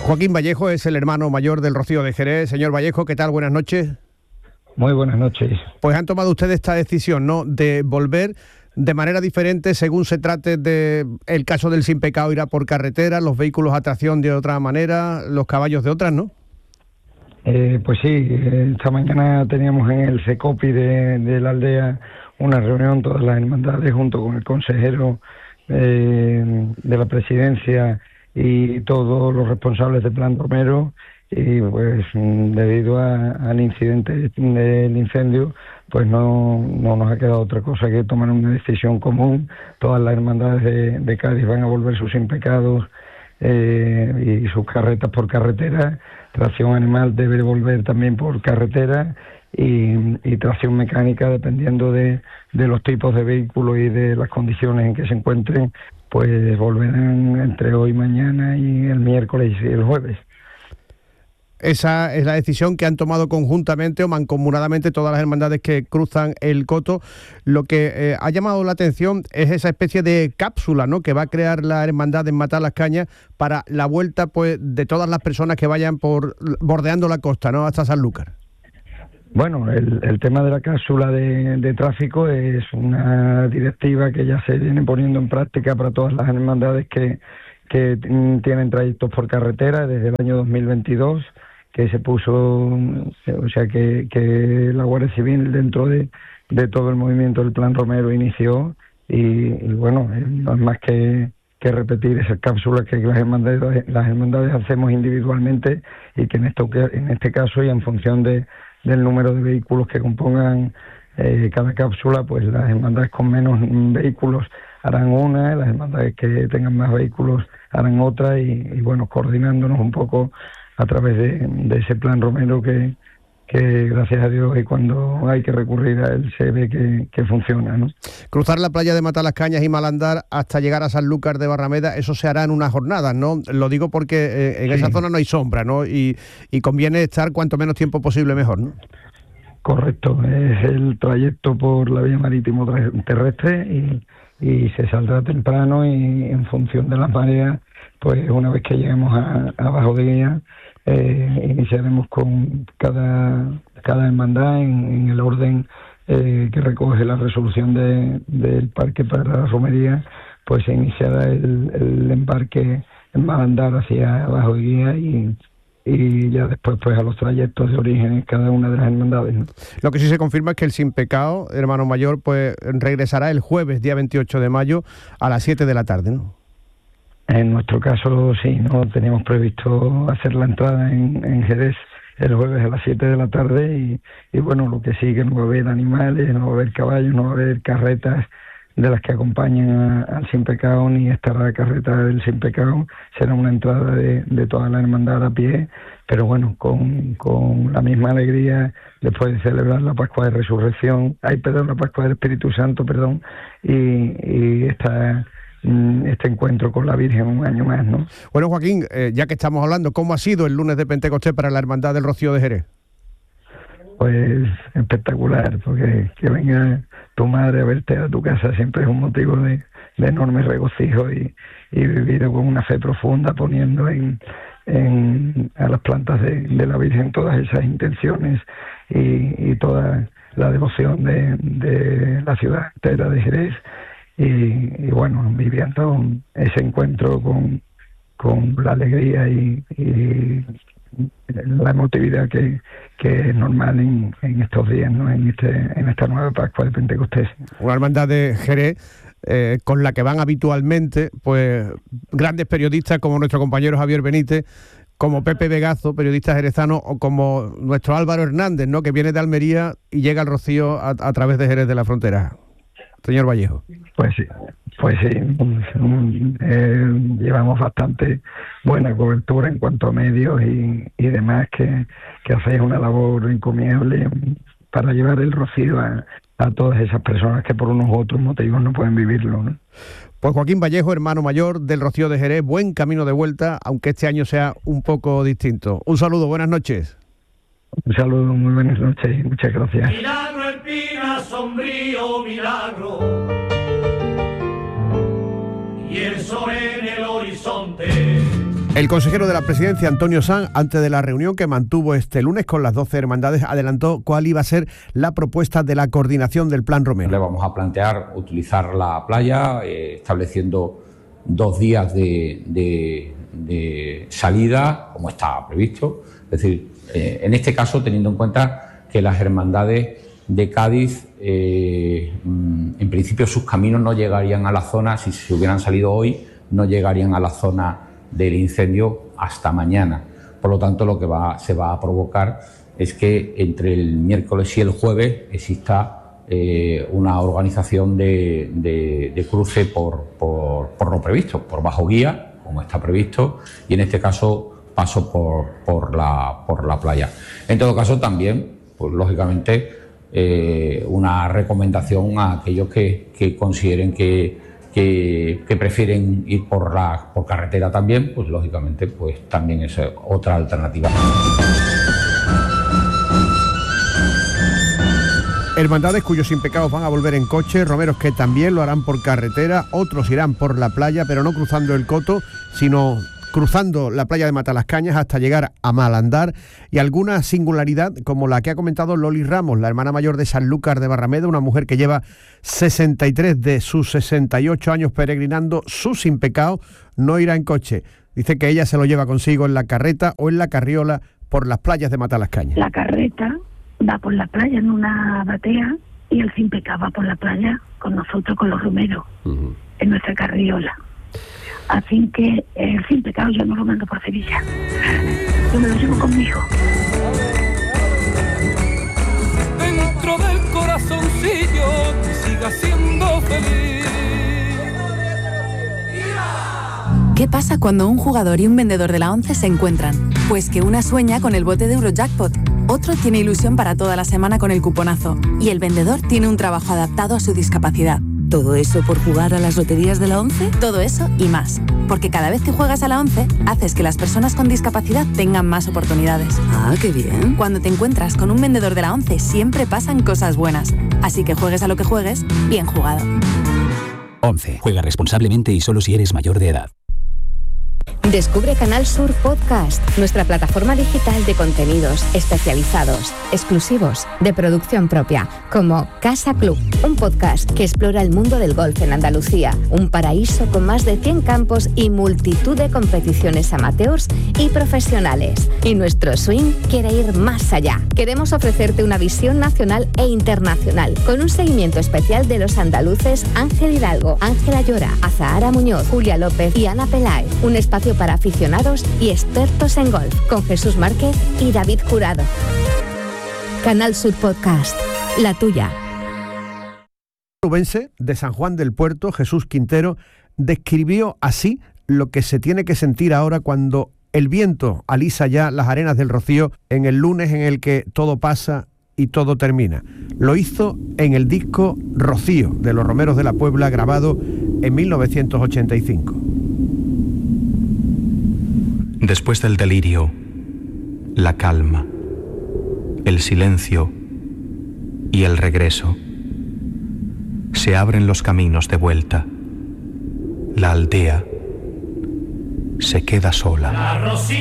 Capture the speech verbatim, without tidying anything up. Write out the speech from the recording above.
Joaquín Vallejo es el hermano mayor del Rocío de Jerez. Señor Vallejo, ¿qué tal? Buenas noches. Muy buenas noches. Pues han tomado ustedes esta decisión, ¿no?, de volver de manera diferente según se trate de el caso del Sin Pecado, irá por carretera, los vehículos a tracción de otra manera, los caballos de otras, ¿no? Eh, pues sí, esta mañana teníamos en el CECOPI de, de la aldea una reunión, todas las hermandades, junto con el consejero eh, de la presidencia y todos los responsables del Plan Romero, y pues debido a, al incidente del incendio, pues no, no nos ha quedado otra cosa que tomar una decisión común. Todas las hermandades de, de Cádiz van a volver sus Sin Pecados eh, y sus carretas por carretera. Tracción animal debe volver también por carretera y, y tracción mecánica, dependiendo de, de los tipos de vehículos y de las condiciones en que se encuentren, pues volverán entre hoy, mañana y el miércoles y el jueves. Esa es la decisión que han tomado conjuntamente o mancomunadamente todas las hermandades que cruzan el Coto. Lo que eh, ha llamado la atención es esa especie de cápsula, ¿no?, que va a crear la hermandad en Matalascañas para la vuelta, pues, de todas las personas que vayan por bordeando la costa, ¿no?, hasta Sanlúcar. Bueno, el, el tema de la cápsula de, de tráfico es una directiva que ya se viene poniendo en práctica para todas las hermandades que, que tienen trayectos por carretera desde el año dos mil veintidós. Que se puso, o sea, que, que la Guardia Civil dentro de, de todo el movimiento del Plan Romero inició, y, y bueno, no es más que, que repetir esas cápsulas que las hermandades, las hermandades hacemos individualmente, y que en, esto, en este caso y en función de, del número de vehículos que compongan eh, cada cápsula, pues las hermandades con menos vehículos harán una, las hermandades que tengan más vehículos harán otra, y, y bueno, coordinándonos un poco a través de, de ese Plan Romero que, que gracias a Dios, y cuando hay que recurrir a él se ve que, que funciona, ¿no? Cruzar la playa de Matalascañas y Malandar hasta llegar a Sanlúcar de Barrameda, eso se hará en unas jornadas, ¿no? Lo digo porque eh, en sí. Esa zona no hay sombra, ¿no? Y, y conviene estar cuanto menos tiempo posible mejor, ¿no? Correcto, es el trayecto por la vía marítimo terrestre, y, y se saldrá temprano, y en función de las mareas, pues una vez que lleguemos a, a Bajo de Guía, eh, iniciaremos con cada, cada hermandad en, en el orden eh, que recoge la resolución de, del parque para la romería, pues se iniciará el, el embarque en Malandar hacia Bajo de Guía, y y ya después pues a los trayectos de origen en cada una de las hermandades, ¿no? Lo que sí se confirma es que el Sin Pecado, hermano mayor, pues regresará el jueves, día veintiocho de mayo, a las siete de la tarde, ¿no? En nuestro caso sí, no teníamos previsto hacer la entrada en, en Jerez el jueves a las siete de la tarde, y, y bueno, lo que sí, que no va a haber animales, no va a haber caballos, no va a haber carretas de las que acompañan a, al Sin Pecado, ni estará la carreta del Sin Pecado. Será una entrada de, de toda la hermandad a pie, pero bueno, con, con la misma alegría, después de celebrar la Pascua de Resurrección, ay, perdón, la Pascua del Espíritu Santo, perdón, y, y esta, este encuentro con la Virgen un año más, ¿no? Bueno, Joaquín, eh, ya que estamos hablando, ¿cómo ha sido el lunes de Pentecostés para la Hermandad del Rocío de Jerez? Pues espectacular, porque que venga tu madre a verte a tu casa siempre es un motivo de, de enorme regocijo, y, y vivido con una fe profunda, poniendo en, en a las plantas de, de la Virgen todas esas intenciones y, y toda la devoción de, de la ciudad entera de Jerez, y, y bueno, viviendo ese encuentro con, con la alegría y, y la emotividad que, que es normal en, en estos días, ¿no? En este en esta nueva Pascua de Pentecostés. Una hermandad de Jerez eh, con la que van habitualmente pues grandes periodistas como nuestro compañero Javier Benítez, como Pepe Vegazo, periodista jerezano, o como nuestro Álvaro Hernández, ¿no?, que viene de Almería y llega al Rocío a, a través de Jerez de la Frontera. Señor Vallejo. Pues sí, pues sí, eh, llevamos bastante buena cobertura en cuanto a medios y, y demás, que, que hacéis una labor encomiable para llevar el Rocío a, a todas esas personas que por unos u otros motivos no pueden vivirlo, ¿no? Pues Joaquín Vallejo, hermano mayor del Rocío de Jerez, buen camino de vuelta, aunque este año sea un poco distinto. Un saludo, buenas noches. Un saludo, muy buenas noches y muchas gracias. Milagro Espina, sombrío milagro, y el sol en el horizonte. El consejero de la Presidencia, Antonio Sanz, antes de la reunión que mantuvo este lunes con las doce hermandades, adelantó cuál iba a ser la propuesta de la coordinación del Plan Romero. Le vamos a plantear utilizar la playa, eh, estableciendo dos días de, de, de salida, como está previsto. Es decir, eh, en este caso, teniendo en cuenta que las hermandades de Cádiz, eh, en principio sus caminos no llegarían a la zona, si se hubieran salido hoy, no llegarían a la zona del incendio hasta mañana. Por lo tanto, lo que va, se va a provocar es que entre el miércoles y el jueves exista eh, una organización de, de, de cruce por, por, por lo previsto, por bajo guía, como está previsto, y en este caso paso por, por, la, por la playa. En todo caso, también, pues lógicamente, eh, una recomendación a aquellos que, que consideren que Que, que prefieren ir por la por carretera también, pues lógicamente pues también es otra alternativa. Hermandades cuyos impecados van a volver en coche, romeros que también lo harán por carretera, otros irán por la playa, pero no cruzando el Coto, sino cruzando la playa de Matalascañas hasta llegar a Malandar, y alguna singularidad como la que ha comentado Loli Ramos, la hermana mayor de Sanlúcar de Barrameda, una mujer que lleva sesenta y tres de sus sesenta y ocho años peregrinando, sus impecados, no irá en coche. Dice que ella se lo lleva consigo en la carreta o en la carriola por las playas de Matalascañas. La carreta va por la playa en una batea y el sin pecado va por la playa con nosotros, con los romeros, uh-huh. en nuestra carriola. Así que el sin pecado yo no lo mando por Sevilla, yo me lo llevo conmigo. Dentro del corazoncillo que siga siendo feliz. ¿Qué pasa cuando un jugador y un vendedor de la ONCE se encuentran? Pues que una sueña con el bote de Eurojackpot, otro tiene ilusión para toda la semana con el cuponazo y el vendedor tiene un trabajo adaptado a su discapacidad. ¿Todo eso por jugar a las loterías de la ONCE? Todo eso y más. Porque cada vez que juegas a la ONCE, haces que las personas con discapacidad tengan más oportunidades. Ah, qué bien. Cuando te encuentras con un vendedor de la ONCE, siempre pasan cosas buenas. Así que juegues a lo que juegues, bien jugado. ONCE. Juega responsablemente y solo si eres mayor de edad. Descubre Canal Sur Podcast, nuestra plataforma digital de contenidos especializados, exclusivos, de producción propia, como Casa Club, un podcast que explora el mundo del golf en Andalucía, un paraíso con más de cien campos y multitud de competiciones amateurs y profesionales. Y nuestro swing quiere ir más allá. Queremos ofrecerte una visión nacional e internacional, con un seguimiento especial de los andaluces Ángel Hidalgo, Ángela Llora, Azahara Muñoz, Julia López y Ana Peláez. Un espacio para aficionados y expertos en golf, con Jesús Márquez y David Jurado. Canal Sur Podcast, la tuya. Rubense de San Juan del Puerto, Jesús Quintero, describió así lo que se tiene que sentir ahora cuando el viento alisa ya las arenas del Rocío en el lunes en el que todo pasa y todo termina. Lo hizo en el disco Rocío de los Romeros de la Puebla, grabado en mil novecientos ochenta y cinco. Después del delirio, la calma, el silencio y el regreso. Se abren los caminos de vuelta. La aldea se queda sola.